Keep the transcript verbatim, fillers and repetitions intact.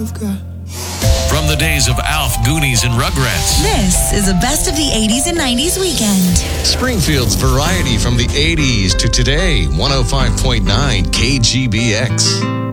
I've got. From the days of Alf, Goonies, and Rugrats. This is a best of the eighties and nineties weekend. Springfield's variety from the eighties to today. one oh five point nine K G B X.